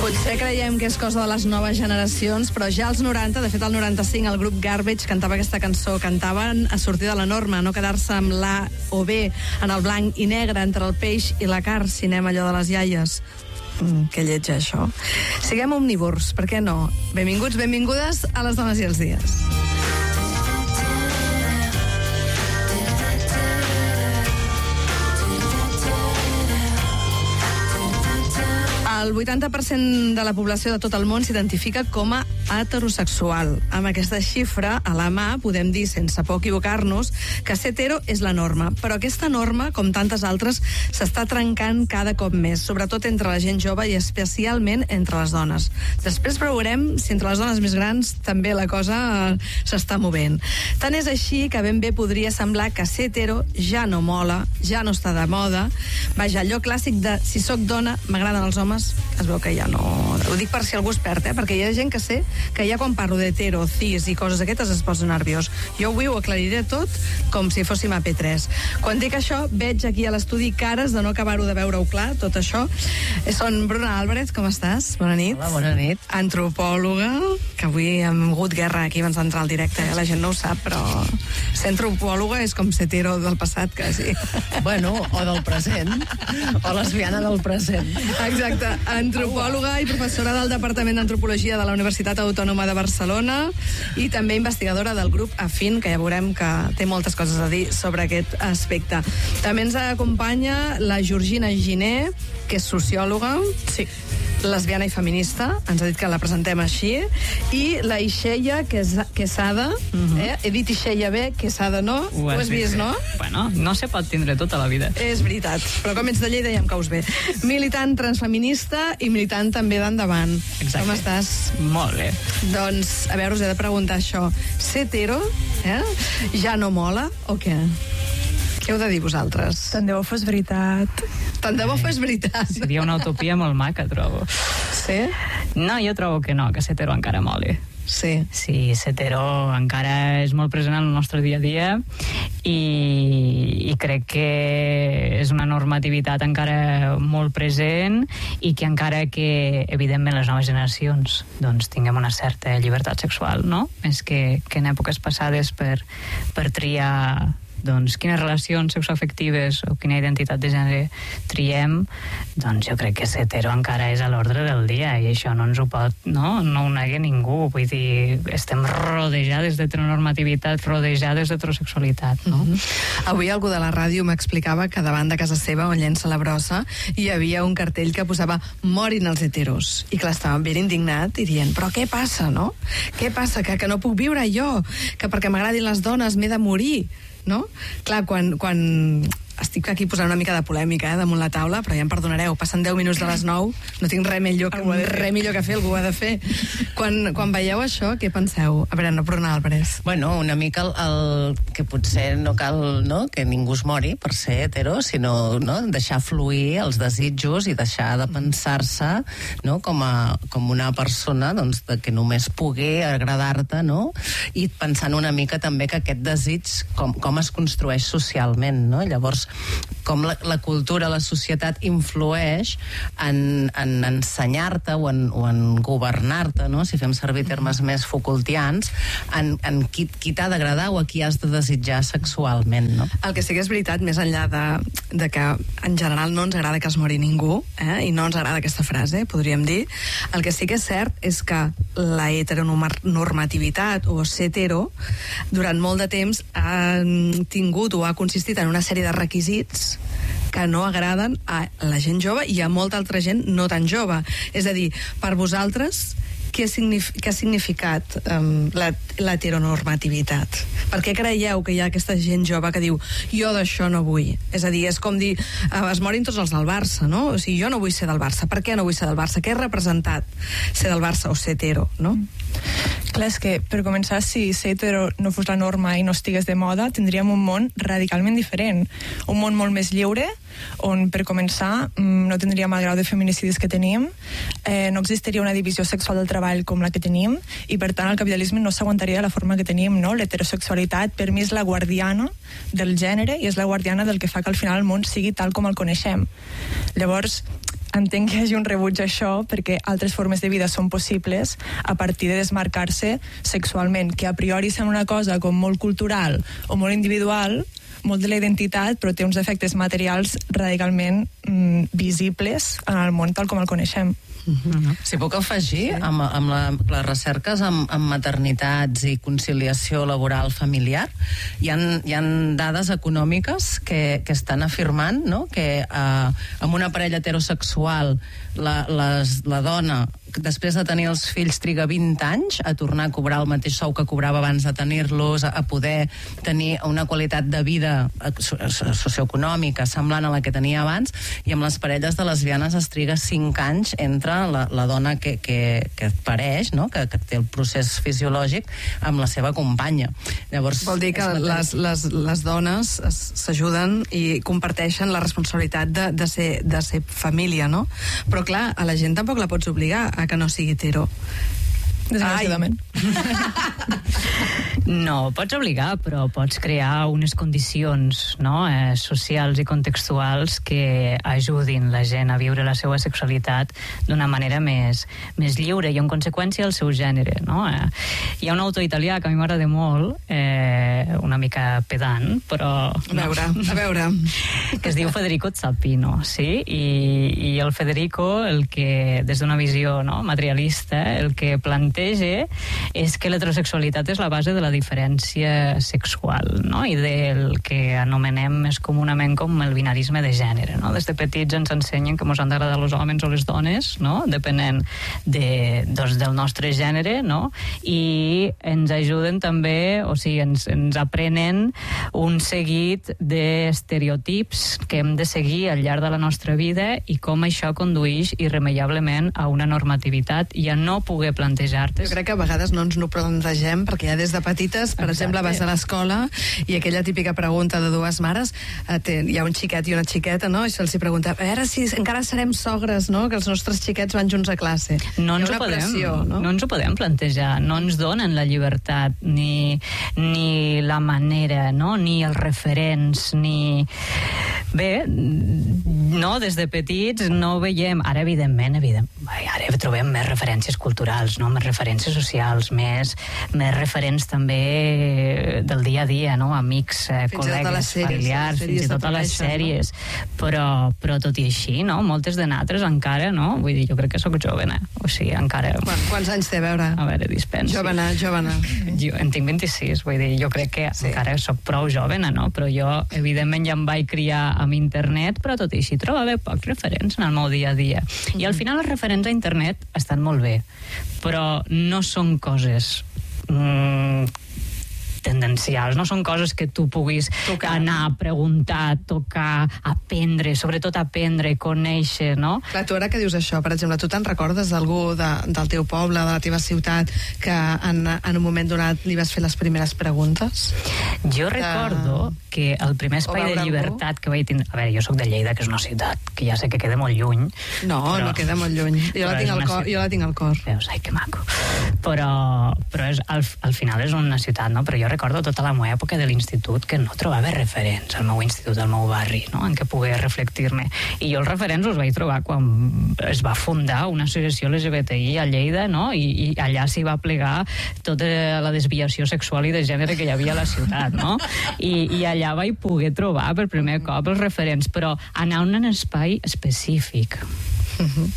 Potser creiem que és cosa de les noves generacions, però ja als 90, de fet al 95, el grup Garbage cantava aquesta cançó. Cantaven a sortir de la norma, no quedar-se amb l'A o B en el blanc i negre entre el peix i la carn, si anem allò de les iaies. Que lleig, això. Siguem omnívors, per què no? Benvinguts, benvingudes a Les Dones i els Dies. El 80% de la població de tot el món s'identifica com a heterosexual. Amb aquesta xifra a la mà podem dir, sense por equivocar-nos, que ser hetero és la norma. Però aquesta norma, com tantes altres, s'està trencant cada cop més, sobretot entre la gent jove i especialment entre les dones. Després veurem si entre les dones més grans també la cosa s'està movent. Tant és així que ben bé podria semblar que ser hetero ja no mola, ja no està de moda. Vaja, allò clàssic de si sóc dona, m'agraden els homes, es veu que ja no... Ho dic per si algú es perd, perquè hi ha gent que sé que ja quan parlo d'hetero, cis i coses aquestes es posa nerviós. Jo avui ho aclariré tot com si fóssim a P3. Quan dic això, veig aquí a l'estudi cares de no acabar-ho de veure-ho clar, tot això. Són Bruna Álvarez, com estàs? Bona nit. Hola, bona nit. Antropòloga, que avui hem hagut guerra aquí abans d'entrar al directe, la gent no ho sap, però ser antropòloga és com ser hetero del passat, quasi. Bueno, o del present, o lesbiana del present. Exacte, antropòloga i professora del Departament d'Antropologia de la Universitat Autònoma de Barcelona i també investigadora del grup Afin, que ja veurem que té moltes coses a dir sobre aquest aspecte. També ens acompanya la Georgina Giner, que és sociòloga, sí, lesbiana i feminista, ens ha dit que la presentem així, i la Ixeia Quesada, he dit Ixeia bé, Quesada no, ho has vist, no? Bueno, no se pot tindre tota la vida. És veritat, però com ets de Lleida ja em caus bé. Militant transfeminista i militant també d'Endavant. Exacte. Com estàs? Molt bé. Doncs, a veure, us he de preguntar això. Ser hetero, ja no mola o què? Què heu de dir vosaltres? Tant de bo fos veritat. Tant de bo fos veritat. Seria una utopia molt maca, trobo. Sí? No, jo trobo que no, que ser hetero encara moli. Sí. Sí, ser hetero encara és molt present en el nostre dia a dia i crec que és una normativitat encara molt present i que encara que, evidentment, les noves generacions doncs tinguem una certa llibertat sexual, no? És que en èpoques passades per triar doncs quines relacions sexoafectives o quina identitat de gènere triem, doncs jo crec que ser hetero encara és a l'ordre del dia i això no ens ho pot, no ho negui ningú, vull dir, estem rodejades d'heteronormativitat, rodejades d'heterosexualitat, no? Avui algú de la ràdio m'explicava que davant de casa seva, on llença la brossa, hi havia un cartell que posava morin els heteros, i clar, estava ben indignat i dient, però què passa, no? Què passa, que no puc viure jo? Que perquè m'agradin les dones m'he de morir? No? Clar, quan estic aquí posant una mica de polèmica damunt la taula, però ja em perdonareu, passen 10 minuts de les 9, no tinc res millor que fer, algú ho ha de fer. Quan veieu això, què penseu? A veure, no, Bruna Álvarez. Bueno, una mica el que potser no cal, no?, que ningú es mori per ser hetero, sinó, no?, deixar fluir els desitjos i deixar de pensar-se, no?, com una persona, doncs, que només pugui agradar-te, no?, i pensant una mica també que aquest desig com es construeix socialment, no? Llavors, com la cultura, la societat influeix en ensenyar-te o en governar-te, no?, si fem servir termes més Foucaultians, en qui t'ha d'agradar o a qui has de desitjar sexualment, no? El que sí que és veritat, més enllà de que en general no ens agrada que es mori ningú, i no ens agrada aquesta frase, podríem dir, el que sí que és cert és que la heteronormativitat o ser hetero durant molt de temps ha tingut o ha consistit en una sèrie de requisits que no agraden a la gent jove i a molta altra gent no tan jove. És a dir, per vosaltres, què ha significat l'heteronormativitat? Per què creieu que hi ha aquesta gent jove que diu jo d'això no vull? És a dir, és com dir es morin tots els del Barça, no? O sigui, jo no vull ser del Barça. Per què no vull ser del Barça? Què ha representat ser del Barça o ser hetero, no? Clar, és que, per començar, si ser hetero no fos la norma i no estigués de moda, tindríem un món radicalment diferent. Un món molt més lliure, on, per començar, no tindríem el grau de feminicidis que tenim, no existiria una divisió sexual del treball com la que tenim, i, per tant, el capitalisme no s'aguantaria de la forma que tenim, no? L'heterosexualitat, per mi, és la guardiana del gènere i és la guardiana del que fa que, al final, el món sigui tal com el coneixem. Llavors, entenc que hi hagi un rebuig a això perquè altres formes de vida són possibles a partir de desmarcar-se sexualment, que a priori sembla una cosa com molt cultural o molt individual, molt de la identitat, però té uns efectes materials radicalment visibles en el món tal com el coneixem. Si puc afegir, amb les recerques amb maternitats i conciliació laboral familiar, hi ha dades econòmiques que estan afirmant, no?, que amb una parella heterosexual la dona, després de tenir els fills, triga 20 anys a tornar a cobrar el mateix sou que cobrava abans de tenir-los, a poder tenir una qualitat de vida socioeconòmica semblant a la que tenia abans, i amb les parelles de lesbianes es triga 5 anys entre la dona que pareix, no?, que té el procés fisiològic, amb la seva companya. Llavors, vol dir que les dones s'ajuden i comparteixen la responsabilitat de ser família, no? Però clar, a la gent tampoc la pots obligar a que no sigui hetero. Desgraciadament. No, pots obligar, però pots crear unes condicions, no?, socials i contextuals que ajudin la gent a viure la seva sexualitat d'una manera més lliure i en conseqüència el seu gènere, no? Hi ha un autor italià que a mi m'agrada molt, una mica pedant, però... A veure. Que es diu Federico Zappino, sí? I el Federico, el que, des d'una visió, no?, materialista, el que planteja és que l'heterosexualitat és la base de la diferència sexual, no?, i del que anomenem més comunament com el binarisme de gènere, no? Des de petits ens ensenyen que ens han d'agradar els homes o les dones, no?, depenent del nostre gènere, no?, i ens ajuden també, o sigui, ens aprenen un seguit d'estereotips que hem de seguir al llarg de la nostra vida i com això condueix irremeiablement a una normativitat i a no poder plantejar. Jo crec que a vegades no ens ho plantegem perquè ja des de petites, per exemple, vas a l'escola i aquella típica pregunta de dues mares, hi ha un xiquet i una xiqueta, no?, i se'ls pregunta, a veure si encara serem sogres, no?, que els nostres xiquets van junts a classe. No ens ho podem plantejar, no ens donen la llibertat ni la manera, no?, ni els referents, ni... Bé, no, des de petits no veiem, ara evidentment, ara trobem més referències culturals, no?, més referències socials, més referents també del dia a dia, no?, amics, col·legues, familiars, fins i tot a les sèries, però tot i així, no?, moltes de nosaltres encara, no?, vull dir, jo crec que sóc jovena, o sigui, encara... Quants anys té, a veure? A veure, dispensi. Jovena. Jo en tinc 26, vull dir, jo crec que encara sóc prou jovena, no?, però jo, evidentment, ja em vaig criar amb internet, però tot i així trobava pocs referents en el meu dia a dia. I al final els referents a internet estan molt bé, però no són coses tendencials, no són coses que tu puguis anar a preguntar, tocar, aprendre, sobretot aprendre, conèixer, no? Clar, tu ara que dius això, per exemple, tu te'n recordes d'algú del teu poble, de la teva ciutat, que en un moment donat li vas fer les primeres preguntes? Jo recordo que el primer espai de llibertat que vaig tindre... A veure, jo sóc de Lleida, que és una ciutat que ja sé que queda molt lluny. No queda molt lluny. Jo la tinc al cor. Veus, ai, que maco. Però al final és una ciutat, no? Però jo recordo tota la meva època de l'institut que no trobava referents al meu institut, al meu barri, no?, en què pogués reflectir-me. I jo els referents els vaig trobar quan es va fundar una associació LGBTI a Lleida, no?, i allà s'hi va plegar tota la desviació sexual i de gènere que hi havia a la ciutat, no? I allà vaig poder trobar per primer cop els referents, però anar a un espai específic.